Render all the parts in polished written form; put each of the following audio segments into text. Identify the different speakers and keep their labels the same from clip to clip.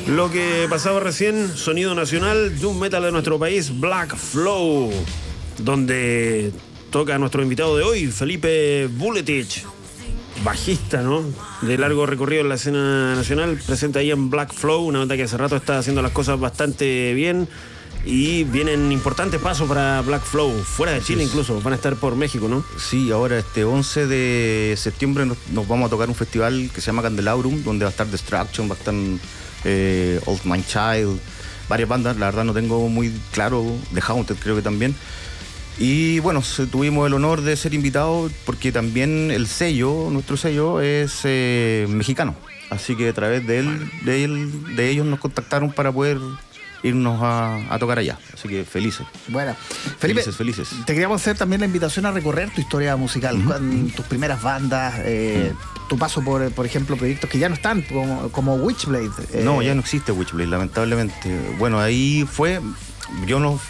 Speaker 1: Lo que pasaba recién, sonido nacional, doom metal de nuestro país, Black Flow, donde toca nuestro invitado de hoy, Felipe Buletich, bajista, ¿no? De largo recorrido en la escena nacional, presente ahí en Black Flow, una banda que hace rato está haciendo las cosas bastante bien. Y vienen importantes pasos para Black Flow, fuera de Chile incluso, van a estar por México, ¿no?
Speaker 2: Sí, ahora este 11 de septiembre nos vamos a tocar un festival que se llama Candelabrum, donde va a estar Destruction, va a estar Old Man Child, varias bandas, la verdad no tengo muy claro, The Haunted creo que también. Y bueno, tuvimos el honor de ser invitados porque también el sello, nuestro sello es mexicano, así que a través de ellos nos contactaron para poder irnos a tocar allá, así que felices.
Speaker 3: Bueno, Felipe,
Speaker 2: felices.
Speaker 3: Te queríamos hacer también la invitación a recorrer tu historia musical, tus primeras bandas, tu paso por ejemplo, proyectos que ya no están, como Witchblade.
Speaker 2: No, ya no existe Witchblade, lamentablemente. Bueno, ahí fue, yo no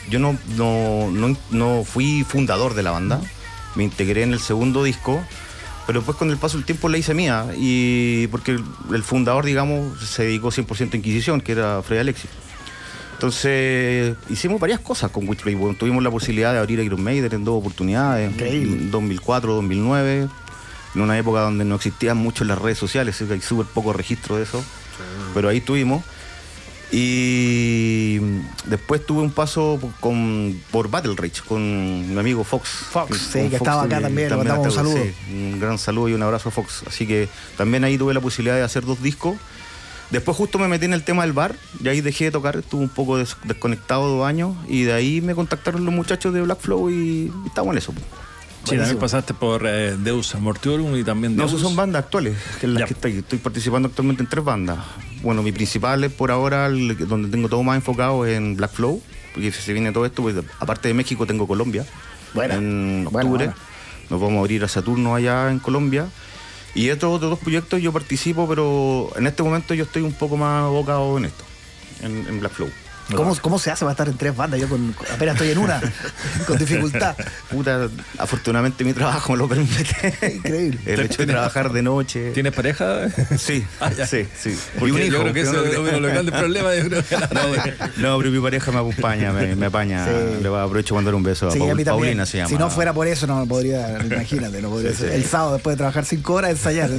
Speaker 2: fui fundador de la banda, me integré en el segundo disco, pero después con el paso del tiempo la hice mía, y porque el fundador, digamos, se dedicó 100% a Inquisición, que era Freddy Alexis. Entonces hicimos varias cosas con Witchblade. Bueno, tuvimos la posibilidad de abrir Iron Maiden en 2 oportunidades.
Speaker 3: Increíble.
Speaker 2: En 2004, 2009, en una época donde no existían mucho las redes sociales, hay súper poco registro de eso, pero ahí estuvimos. Y después tuve un paso por Battle Rage con mi amigo Fox.
Speaker 3: Que estaba acá también, le mandamos un saludo.
Speaker 2: Sí, un gran saludo y un abrazo a Fox. Así que también ahí tuve la posibilidad de hacer 2 discos. Después justo me metí en el tema del bar y ahí dejé de tocar, estuve un poco desconectado 2 años y de ahí me contactaron los muchachos de Black Flow y estamos en eso.
Speaker 4: Sí, también pasaste por Deus Mortuorum y también Deus.
Speaker 2: No, esas son bandas actuales, que en las que estoy participando actualmente en 3 bandas. Bueno, mi principal es por ahora, donde tengo todo más enfocado en Black Flow, porque se viene todo esto, pues aparte de México tengo Colombia. En octubre nos vamos a abrir a Saturno allá en Colombia. Y estos 2 proyectos yo participo, pero en este momento yo estoy un poco más abocado en esto, en Black Flow.
Speaker 3: ¿Cómo se hace para estar en 3 bandas? Yo apenas estoy en una, con dificultad.
Speaker 2: Puta, afortunadamente mi trabajo me lo permite.
Speaker 3: Increíble.
Speaker 2: El hecho de trabajar de noche.
Speaker 4: ¿Tienes pareja?
Speaker 2: Sí, sí.
Speaker 4: Porque
Speaker 2: y un hijo,
Speaker 4: yo creo que eso es uno de los grandes problemas.
Speaker 2: No, pero mi pareja me acompaña, me apaña. Sí. Le aprovecho para mandar un beso a Paulina, se llama.
Speaker 3: Si no fuera por eso, no podría, imagínate, no podría ser. El sábado, después de trabajar 5 horas, ensayar.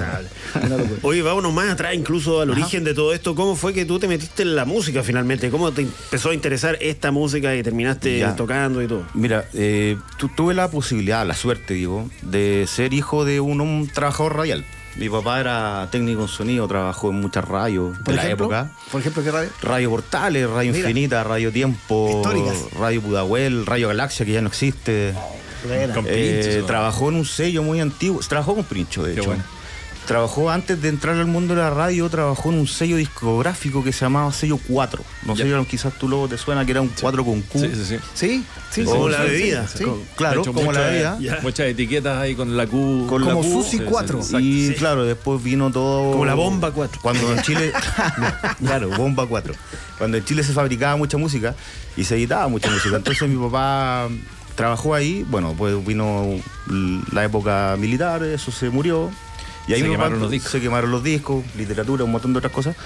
Speaker 1: Oye, vámonos más atrás, incluso al origen de todo esto. ¿Cómo fue que tú te metiste en la música finalmente? ¿Cómo te empezó a interesar esta música y terminaste tocando y todo?
Speaker 2: Mira, tuve la posibilidad, la suerte, digo, de ser hijo de un trabajador radial. Mi papá era técnico en sonido, trabajó en muchas radios de la época.
Speaker 3: ¿Por ejemplo qué radio?
Speaker 2: Radio Portales, Radio Infinita, Radio Tiempo, Radio Pudahuel, Radio Galaxia, que ya no existe.
Speaker 4: Con Princho,
Speaker 2: trabajó en un sello muy antiguo, trabajó con Princho, de hecho.
Speaker 4: Bueno.
Speaker 2: Trabajó antes de entrar al mundo de la radio, trabajó en un sello discográfico que se llamaba Sello 4. No sé, quizás tu logo te suena, que era un 4 con Q.
Speaker 3: Sí.
Speaker 1: Como la bebida.
Speaker 3: Sí.
Speaker 2: Claro, como la bebida.
Speaker 4: Muchas etiquetas ahí con la Q.
Speaker 3: Como Susi 4.
Speaker 2: Y claro, después vino todo...
Speaker 1: Como la Bomba 4.
Speaker 2: Cuando en Chile... Claro, Bomba 4. Cuando en Chile se fabricaba mucha música y se editaba mucha música. Entonces mi papá trabajó ahí. Bueno, pues vino la época militar, eso se murió. Y ahí se quemaron los discos, literatura, un montón de otras cosas.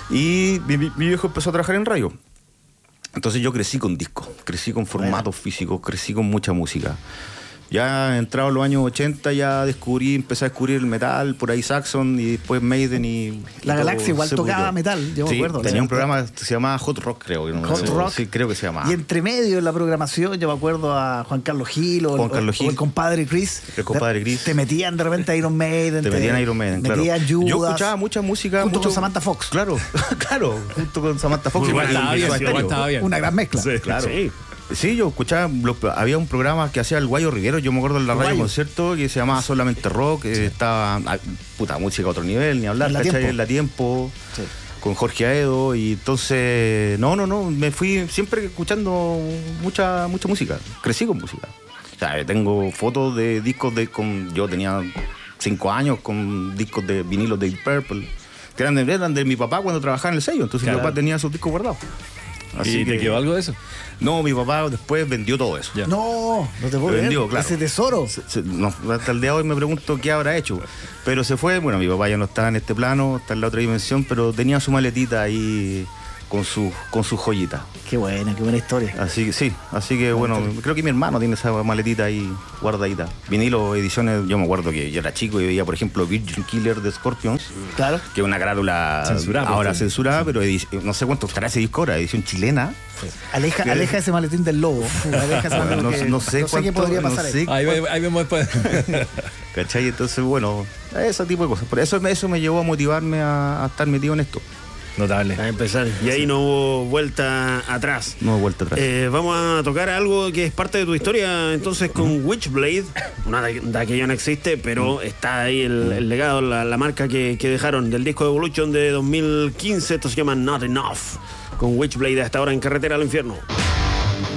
Speaker 2: Y mi viejo empezó a trabajar en radio. Entonces yo crecí con discos, crecí con formatos físicos, crecí con mucha música. Ya entrado los años 80 ya empecé a descubrir el metal, por ahí Saxon y después Maiden y
Speaker 3: La Galaxia igual tocaba metal, yo me acuerdo.
Speaker 2: Tenía un programa que se llamaba Hot Rock, creo.
Speaker 3: Hot Rock.
Speaker 2: Sí, creo que se llamaba.
Speaker 3: Y entre medio en la programación yo me acuerdo a Juan Carlos Gil o el compadre Chris.
Speaker 2: El compadre Chris.
Speaker 3: Te metían de repente a Iron Maiden.
Speaker 2: Claro.
Speaker 3: Metían Judas.
Speaker 2: Yo escuchaba mucha música.
Speaker 3: Junto con Samantha Fox.
Speaker 2: Claro, junto con Samantha Fox.
Speaker 4: Igual estaba bien.
Speaker 3: Una gran mezcla.
Speaker 2: Sí, claro. Sí, yo escuchaba, había un programa que hacía el Guayo Rivero, yo me acuerdo en la radio concierto, que se llamaba Solamente Rock, estaba, música a otro nivel, ni hablar, ¿cachai? En la Tiempo, con Jorge Aedo, y entonces, me fui siempre escuchando mucha música, crecí con música. O sea, tengo fotos de discos yo tenía 5 años con discos de vinilos de Deep Purple, que eran de mi papá cuando trabajaba en el sello, entonces mi papá tenía esos discos guardados. Así
Speaker 4: ¿Y te
Speaker 2: que-
Speaker 4: quedó algo de eso?
Speaker 2: No, mi papá después vendió todo eso.
Speaker 4: Ya.
Speaker 3: No te puedo
Speaker 2: Lo
Speaker 3: creer.
Speaker 2: vendió, claro.
Speaker 3: Ese tesoro.
Speaker 2: No, hasta el día de hoy me pregunto qué habrá hecho. Pero se fue, bueno, mi papá ya no está en este plano, está en la otra dimensión, pero tenía su maletita ahí con sus joyitas.
Speaker 3: Qué buena historia.
Speaker 2: Así que sí, bueno, creo que mi hermano tiene esa maletita ahí guardadita. Vinilo, ediciones, yo me acuerdo que yo era chico y veía, por ejemplo, Virgin Killer de Scorpions,
Speaker 3: Claro.
Speaker 2: que es una carátula
Speaker 4: Censurada,
Speaker 2: ahora
Speaker 4: pues.
Speaker 2: censurada, pero no sé cuánto estará ese disco ahora, edición chilena.
Speaker 3: Aleja ese maletín del lobo. Aleja ese
Speaker 2: Bueno,
Speaker 3: maletín
Speaker 2: no sé
Speaker 3: qué
Speaker 2: cuánto,
Speaker 3: podría
Speaker 2: no
Speaker 3: pasar
Speaker 2: sé
Speaker 3: ahí.
Speaker 4: Ahí vemos después.
Speaker 2: ¿Cachai? Entonces, bueno, ese tipo de cosas. Por eso me llevó a motivarme a estar metido en esto.
Speaker 4: Notable.
Speaker 1: A empezar. Y ahí no hubo vuelta atrás.
Speaker 2: No he vuelto atrás.
Speaker 1: Vamos a tocar algo que es parte de tu historia entonces con Witchblade, una de que ya no existe, pero está ahí el legado, la marca que dejaron del disco Evolution de 2015. Esto se llama Not Enough, con Witchblade hasta ahora en Carretera al Infierno.